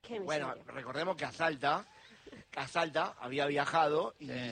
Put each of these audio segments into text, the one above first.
Qué Bueno, miseria. recordemos que a Salta había viajado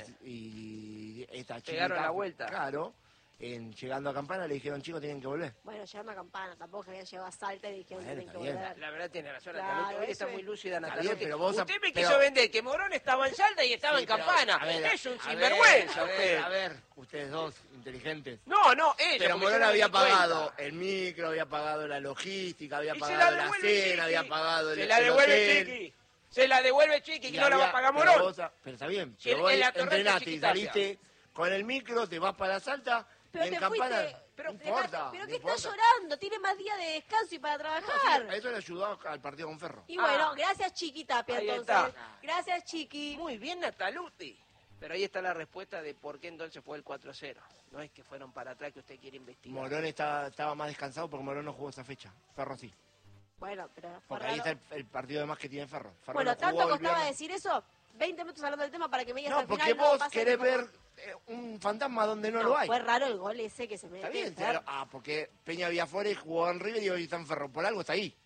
y esta chica... Pegaron la vuelta. Claro, llegando a Campana le dijeron, chicos, tienen que volver. Bueno, llegando a Campana, tampoco que habían llegado a Salta y dijeron que Bueno, tienen que está bien. volver. La verdad tiene razón, Claro, Nataluti. Hoy está eso muy es. lúcida, Está Nataluti. bien, pero vos... Usted me pero- quiso vender que Morón estaba en Salta y estaba en pero, Campana. a ver, Es un a sinvergüenza ver, usted. A ver, ustedes dos, inteligentes. No, ella. Pero porque Morón yo no me había di cuenta. pagado el micro, había pagado la logística, había Y se pagado la devuelve cena, Chiqui. había pagado el Se la devuelve hotel. Chiqui. Se la devuelve Chiqui, Y que no la va a pagar pero Morón. vos- Pero está bien, Si pero vos en la torreta entrenaste y Chiquitapia. saliste con el micro, te vas para Salta Pero y en te Campana... fuiste... pero no importa, Pero no que está importa. llorando, tiene más días de descanso y para trabajar. Eso le ayudó al partido con Ferro. Y bueno, gracias Chiqui Tapia, Ahí entonces. está. Gracias Chiqui. Muy bien, Nataluti. Pero ahí está la respuesta de por qué entonces fue el 4-0. No es que fueron para atrás que usted quiere investigar. Morón estaba más descansado porque Morón no jugó esa fecha. Ferro sí. Bueno, pero fue Porque ahí raro. está el partido de más que tiene Ferro. Ferro Bueno, no ¿tanto jugó el costaba viernes. decir eso? 20 minutos hablando del tema para que me digas No, al porque final. vos pasa querés que- ver un fantasma donde no lo hay. Fue raro el gol ese que se me Está bien, claro. Porque Peña Villafuerte jugó en River y hoy está en Ferro. Por algo está ahí.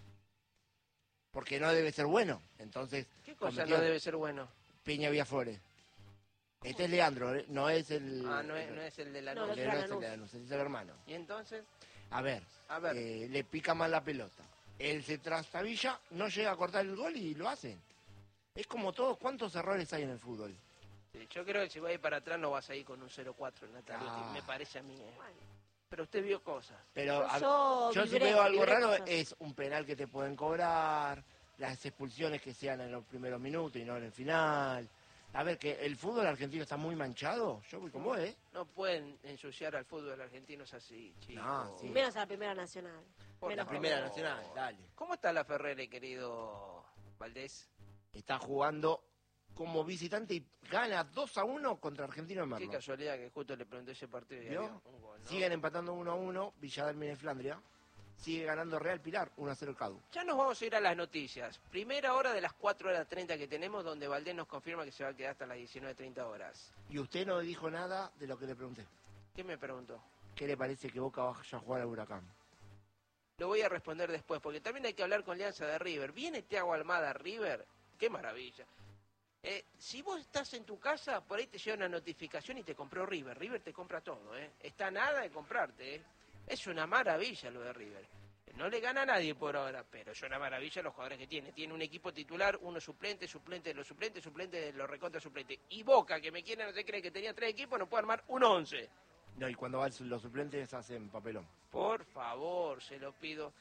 Porque no debe ser bueno. Entonces, ¿Qué cosa cometió no debe ser bueno? Peña Villafuerte. Este es Leandro, no es el... Ah, no es el de la No, noche. el no otro es el Lanús. de Lanús, es el hermano. Y entonces, A ver, A ver. le pica mal la pelota. Él se trastabilla, no llega a cortar el gol y lo hacen. Es como todos, ¿cuántos errores hay en el fútbol? sí, yo creo que si vas a ir para atrás no vas a ir con un 0-4, Nataluti. Ah. Me parece a mí. Pero usted vio cosas. Pero yo si vibré veo algo raro cosas. es un penal que te pueden cobrar, las expulsiones que sean en los primeros minutos y no en el final. A ver, que el fútbol argentino está muy manchado. Yo voy con vos, ¿eh? No pueden ensuciar al fútbol argentino así, chicos. No, sí. Menos a la Primera Nacional. Por Menos La primera favor. nacional, dale. ¿Cómo está la Ferrere, querido Valdés? Está jugando como visitante y gana 2-1 contra Argentino de Qué Merlo. casualidad que justo le pregunté ese partido y ¿Vio? había un gol, ¿no? Siguen empatando 1-1, Villadelmine y Flandria. Sigue ganando Real Pilar, 1-0 Cadu. Ya nos vamos a ir a las noticias. Primera hora de las 4:30 que tenemos, donde Valdés nos confirma que se va a quedar hasta las 19:30. Y usted no dijo nada de lo que le pregunté. ¿Qué me preguntó? ¿Qué le parece que Boca vaya a jugar al Huracán? Lo voy a responder después, porque también hay que hablar con Alianza de River. ¿Viene Thiago Almada a River? ¡Qué maravilla! Si vos estás en tu casa, por ahí te llega una notificación y te compró River. River te compra todo, ¿eh? Está nada de comprarte, ¿eh? Es una maravilla lo de River. No le gana a nadie por ahora, pero es una maravilla los jugadores que tiene. Tiene un equipo titular, uno suplente, suplente de los suplentes, suplente de los recontra suplentes. Y Boca, que me quiere, no se cree que tenía 3 equipos, no puede armar un 11. No, y cuando van los suplentes hacen papelón. Por favor, se lo pido.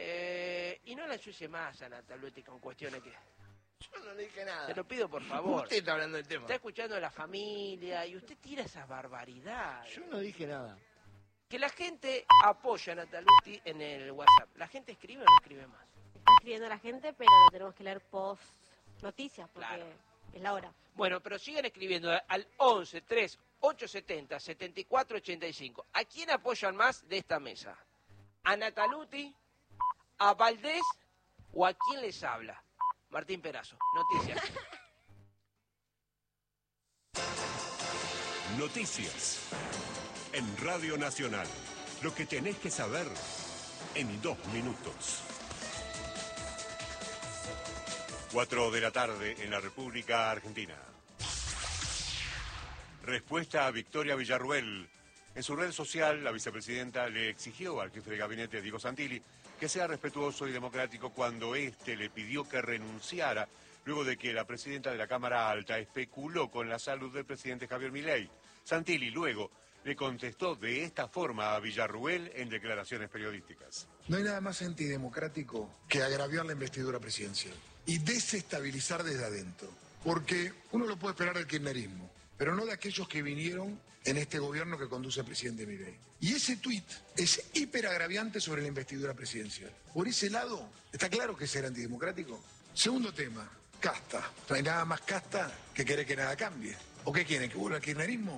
Y no la ensucie más a Nataluti con cuestiones que... Yo no le dije nada. Se lo pido, por favor. Usted está hablando del tema. Está escuchando a la familia y usted tira esas barbaridades. Yo no dije nada. Que la gente apoya a Nataluti en el WhatsApp. ¿La gente escribe o no escribe más? Está escribiendo la gente, pero lo tenemos que leer post noticias, porque Claro. es la hora. Bueno, pero sigan escribiendo al 11 3 870 74 85. ¿A quién apoyan más de esta mesa? ¿A Nataluti? ¿A Valdés? ¿O a quién les habla? Martín Perazo, noticias. Noticias. En Radio Nacional. Lo que tenés que saber en 2 minutos. 4 de la tarde en la República Argentina. Respuesta a Victoria Villarruel. En su red social, la vicepresidenta le exigió al jefe de gabinete, Diego Santilli, que sea respetuoso y democrático cuando éste le pidió que renunciara luego de que la presidenta de la Cámara Alta especuló con la salud del presidente Javier Milei. Santilli luego le contestó de esta forma a Villarruel en declaraciones periodísticas. No hay nada más antidemocrático que agraviar la investidura presidencial y desestabilizar desde adentro. Porque uno lo puede esperar del kirchnerismo, pero no de aquellos que vinieron en este gobierno que conduce el presidente Milei. Y ese tuit es hiperagraviante sobre la investidura presidencial. Por ese lado, está claro que es ser antidemocrático. Segundo tema, casta. No hay nada más casta que querer que nada cambie. ¿O qué quieren, que vuelva al kirchnerismo?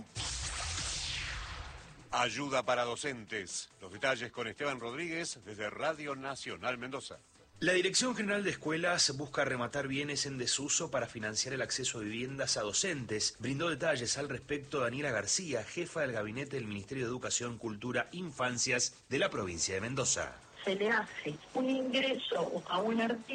Ayuda para docentes. Los detalles con Esteban Rodríguez desde Radio Nacional Mendoza. La Dirección General de Escuelas busca rematar bienes en desuso para financiar el acceso a viviendas a docentes. Brindó detalles al respecto Daniela García, jefa del gabinete del Ministerio de Educación, Cultura, Infancias de la provincia de Mendoza. Se le hace un ingreso a un artículo